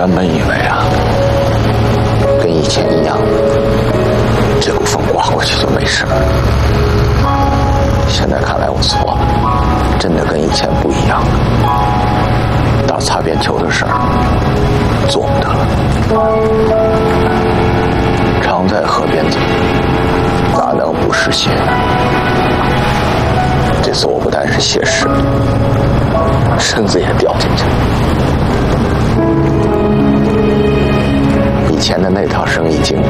原本以为啊，跟以前一样，这股风刮过去就没事。现在看来我错了，真的跟以前不一样了。打擦边球的事儿做不得了。常在河边走，哪能不湿鞋呢？这次我不但是鞋湿了，身子也掉进去了。以前的那套生意经，